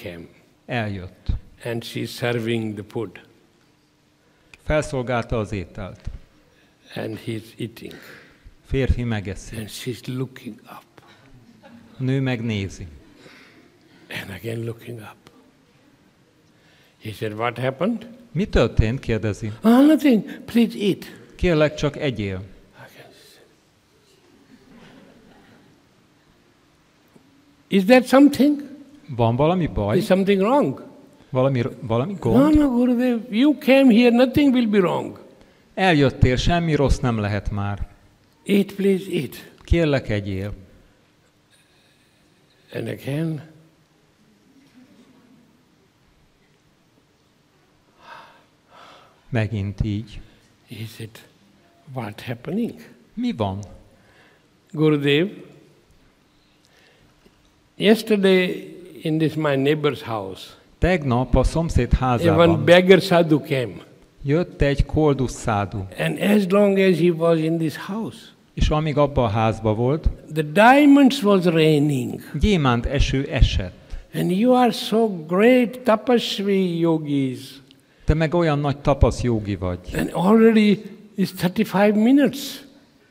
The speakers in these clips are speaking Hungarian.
came. Eljött. And she's serving the food. Felszolgálta az ételt. And he's eating. Férfi megeszi. And she's looking up. A nő megnézi. And again looking up. He said, what happened? Mi történt? Kérdezi. Oh, nothing. Please eat. Kérlek, csak egyél. Is that something? Van valami baj? Is something wrong? Valami No, gond? no, Gurudev. You came here, nothing will be wrong. Eljöttél, semmi rossz nem lehet már. Eat, please eat. Kérlek, egyél. And again, Megint így. he said, what happening? Mi van? Gurudev, yesterday in this my neighbor's house, Tegnap a szomszéd one házában beggar sadhu came. jött egy koldus szádu, And as long as he was in this house, és amíg abban a házban volt, the diamonds was raining. gyémánt eső esett. And you are so great tapasvi yogis. Te meg olyan nagy tapasz jógi vagy. And already is 35 minutes.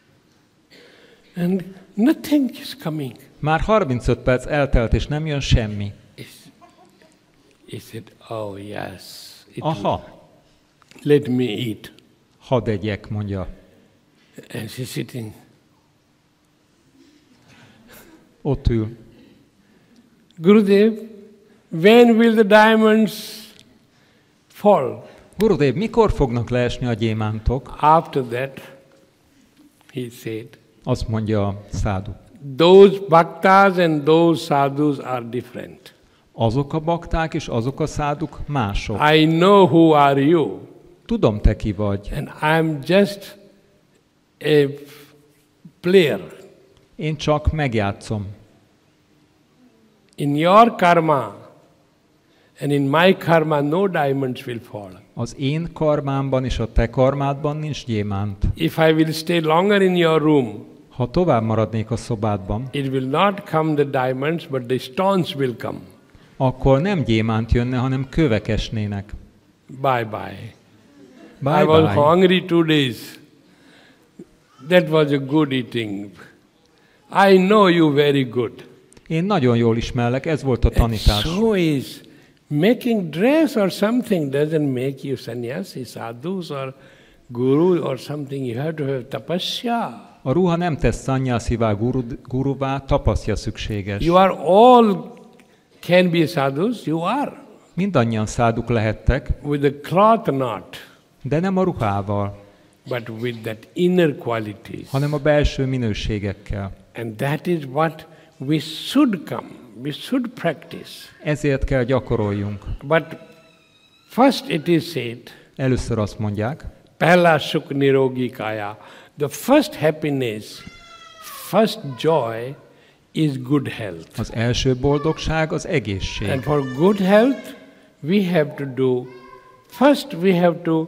And nothing is coming. Már 35 perc eltelt, és nem jön semmi. He said, oh yes. Aha, Let me eat. hadd egyek, mondja. And she's sitting. Ott ül. Gurudev, when will the diamonds fall? Gurudev, mikor fognak leesni a gyémántok? After that, he said, Azt mondja a szádu. those bhaktas and those sadhus are different. Azok a bakták és azok a száduk mások. I know who are you. Tudom, te ki vagy. And I'm just a player. Én csak megjátszom. In your karma and in my karma, no diamonds will fall. Az én karmámban és a te karmádban nincs gyémánt. If I will stay longer in your room, Ha tovább maradnék a szobádban, it will not come the diamonds, but the stones will come. akkor nem gyémánt jönne, hanem kövek esnének. Bye bye. Bye I was bye. hungry 2 days. That was a good eating. I know you very good. Én nagyon jól ismerlek, ez volt a And tanítás. so is making dress or something doesn't make you sannyasi, sadhus or guru or something. You have to have tapasya. A ruha nem tesz szannyászivá, guruvá, tapasztja szükséges. You are all can be sadhus, you are. Mindannyian száduk lehettek, With the cloth not, de nem a ruhával, but with that inner qualities. hanem a belső minőségekkel. And that is what we should come. We should practice. Ezért kell gyakoroljunk. But first it is said, Először azt mondják, Pehla sukh nirogi kaya. The first happiness, first joy is good health. az első boldogság az egészség. And for good health, we have to do, first we have to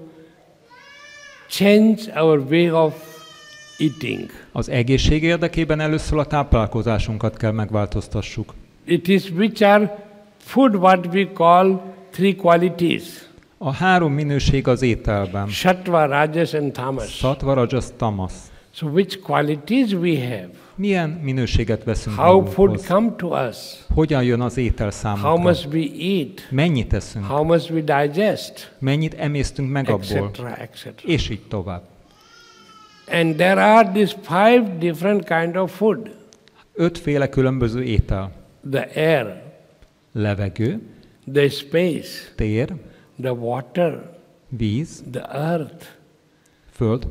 change our way of eating. Az egészség érdekében először a táplálkozásunkat kell megváltoztassuk. It is which are food what we call 3 qualities. A 3 minőség az ételben. Sattva, Rajas and Tamas. Sattva, Rajas, Tamas. So which qualities we have? Milyen minőséget veszünk How food magunkhoz? come to us? Hogyan jön az étel How számunkra? must we eat? Mennyit eszünk? How must we digest? Mennyit emésztünk meg abból? Etc. És így tovább. And there are these 5 different kind of food. 5 féle különböző étel. The air, Levegő, the space, tér, the water, víz, the earth. föld.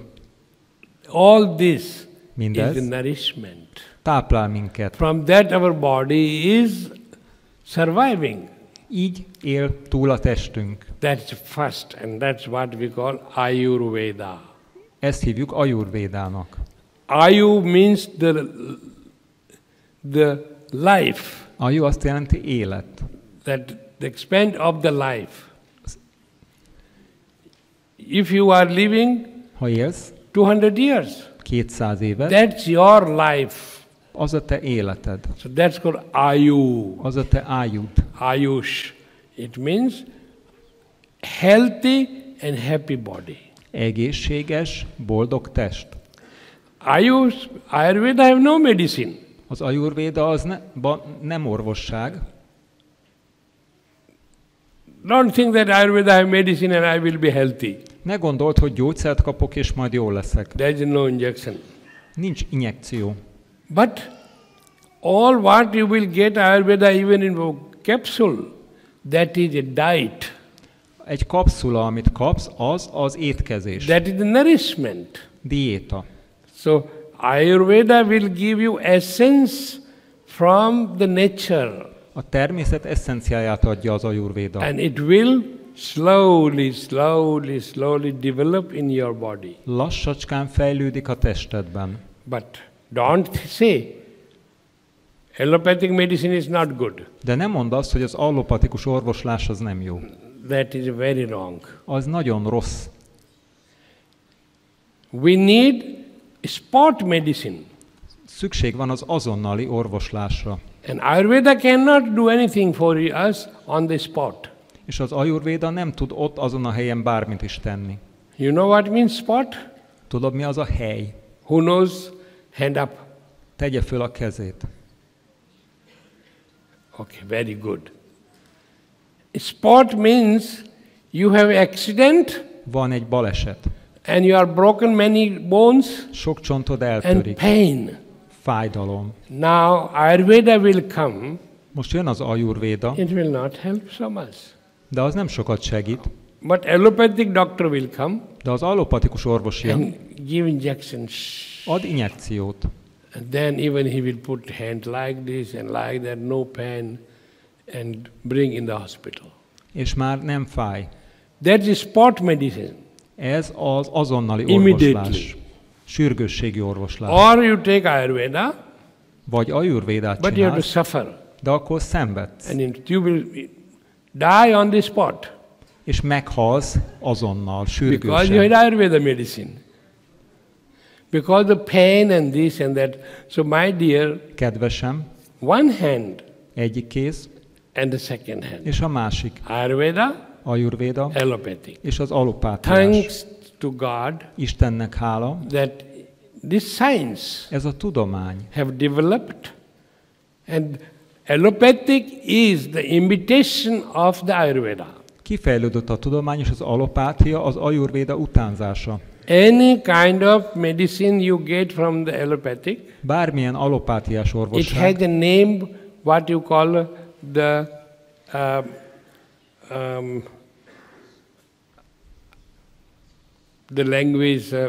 All this is Mindez the nourishment. táplál minket. From that our body is surviving. Így él túl a testünk. That's first, and that's what we call Ayurveda. Ezt hívjuk ajurvédának. Ayu means the life, Aju azt jelenti élet. that the extent of the life. If you are living Ha élsz 200 years, 200 évet, that's your life. Az a te életed. So that's called Ayu. Az a te ájud. Ayush. It means healthy and happy body. Egészséges, boldog test. Ayush, Ayurveda have no medicine. Az ajurvéda az nem orvosság. Don't think that Ayurveda have medicine and I will be healthy. Ne gondold, hogy gyógyszert kapok, és majd jól leszek. There is no injection. Nincs injekció. But all what you will get Ayurveda even in a capsule, that is a diet. Egy kapszula, amit kapsz, az étkezés. That is the nourishment. Diéta. So Ayurveda will give you essence from the nature. A természet eszenciáját adja az ajurvéda. And it will slowly develop in your body. Lassacskán fejlődik a testedben. But don't say allopathic medicine is not good. De nem mondd azt, hogy az allopatikus orvoslás az nem jó. That is very wrong. Az nagyon rossz. We need spot medicine. Szükség van az azonnali orvoslásra. And Ayurveda cannot do anything for us on the spot. És az ajurvéda nem tud ott azon a helyen bármit is tenni. You know what means spot? Tudod, mi az a hely? Who knows? Hand up. Tegye föl a kezét. Okay, very good. Spot means you have accident Van egy baleset. and you are broken many bones Sok csontod and eltörik. pain. Fájdalom. Now Ayurveda will come. Most jön az ajurvéda, It will not help so much. de az nem sokat segít. But allopathic doctor will come De az allopatikus orvos jön, and give injections. ad injekciót. And then even he will put hand like this and like that, no pain, and bring in the hospital. És már nem fáj. That is spot medicine. Ez az azonnali Immediately. orvoslás. Sürgősségi orvoslás. Or you take Ayurveda, Vagy ajurvédát but you have to csinálsz, suffer. de akkor szenvedsz. And you will die on the spot És meghalsz azonnal, because you sürgősen. had Ayurveda medicine. Because the pain and this and that. So my dear, Kedvesem, one hand egyik kéz, and the second hand. és a másik. Ayurveda, Ajurvéda, allopathic. és az alopátiás. Thanks to God Istennek hála, that this science ez a tudomány. have developed, and allopathic is the imitation of the Ayurveda. Kifejlődött a tudomány, és az alopátia az ajurvéda utánzása. Any kind of medicine you get from the allopathic, Bármilyen alopátiás it has orvosság, a name what you call the language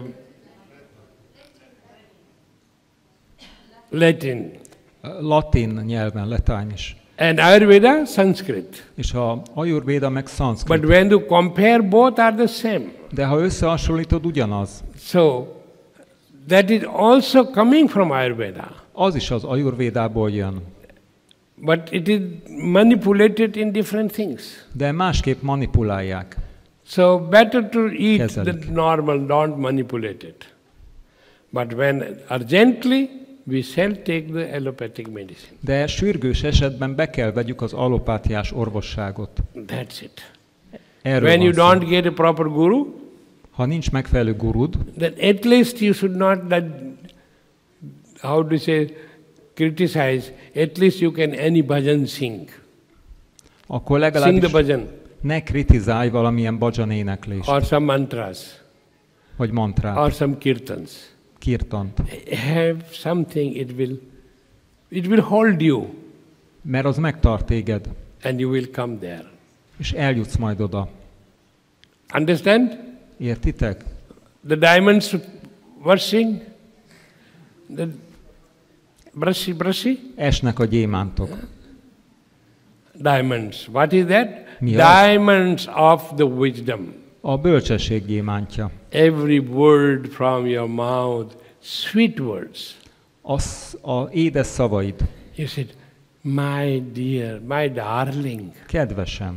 Latin latin nyelven, letány is. and Ayurveda Sanskrit. És a ajurvéda meg szanszkrit. But when you compare, both are the same. De ha összehasonlítod, ugyanaz. So that is also coming from Ayurveda, Az is az ajurvédából jön. but it is manipulated in different things. De másképp manipulálják. So better to eat Kezelik. the normal, don't manipulate it. But when urgently, we shall take the allopathic medicine. De sürgős esetben be kell vegyük az alopátiás orvosságot. That's it. Erről When you van szó. don't get a proper guru, Ha nincs megfelelő gurud, then at least you should not, how to say, criticize. At least you can any bhajan sing. akkor Sing the legalábbis bhajan ne kritizálj valamilyen bhajan éneklést, or some mantras vagy mantrát, or some kirtans. kirtant. Have something, it will hold you Mert az megtart téged, and you will come there. és eljutsz majd oda. Understand? Értitek? The diamonds washing, the brushy, Esnek a gyémántok. diamonds. What is that? Mi az? Diamonds of the wisdom. A bölcsesség gyémántja. Every word from your mouth, sweet words. A édes szavaid. You said, my dear, my darling. Kedvesem.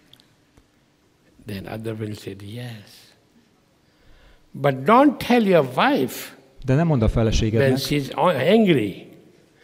Then other will say, yes. But don't tell your wife De nem mondd a when feleségednek, she's angry.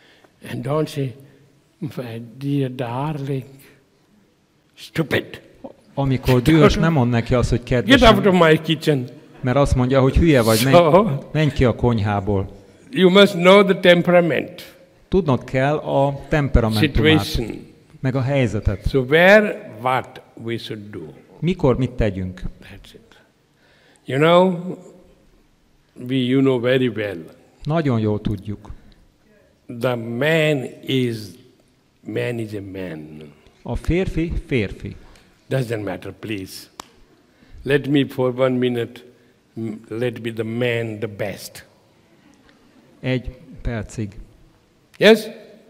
And don't say, my dear darling, stupid. Amikor dühös, nem mond neki azt, hogy Get out of kedvesem, my kitchen. mert azt mondja, hogy hülye vagy, menj ki a konyhából. You must know the temperament, Tudnod kell a temperamentumát, situation. meg a helyzetet. So where, what we should do. Mikor mit tegyünk? That's it. You know, you know very well. Nagyon jól tudjuk. The man is a man. A férfi férfi. Doesn't matter, please. Let me for 1 minute, let be the man the best. Egy percig. Yes?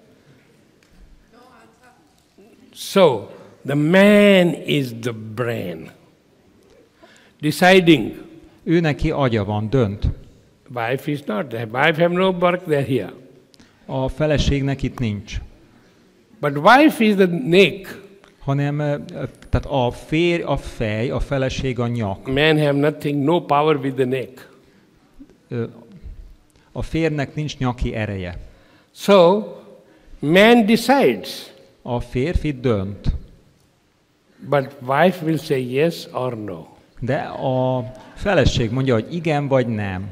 So, the man is the brain. Deciding. Ő neki agya van, dönt. Wife is not there. Wife have no work, they're here. A feleségnek itt nincs. But wife is the neck. Hanem, tehát a férj a fej, a feleség a nyak. Men have nothing, no power with the neck. A férnek nincs nyaki ereje. So, man decides. A férfi dönt. But wife will say yes or no. De a feleség mondja, hogy igen vagy nem.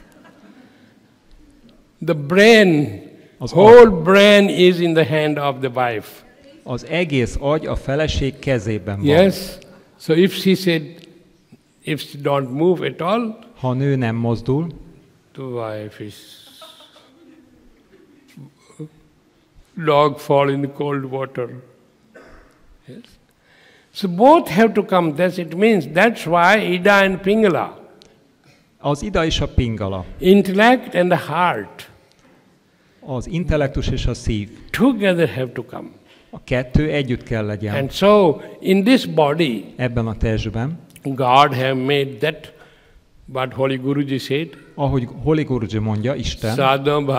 The brain, Az whole brain is in the hand of the wife. Az egész agy a feleség kezében van. Yes? So if she said, if she don't move at all, Ha a nő nem mozdul, the wife is... Dog fall in the cold water. Yes? So both have to come. It means that's why Ida and Pingala, az Ida és a Pingala, intellect and the heart, az intellektus és a szív, together have to come. a kettő együtt kell legyen. And so in this body, Ebben a testben, God have made that, what Holy Guruji said, ahogy Holy Guruji mondja, Isten, Sadhana